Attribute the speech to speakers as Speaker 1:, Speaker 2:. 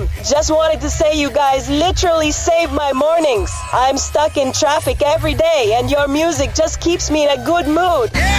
Speaker 1: Just wanted to say you guys literally saved my mornings. I'm stuck in traffic every day, and your music just keeps me in a good mood.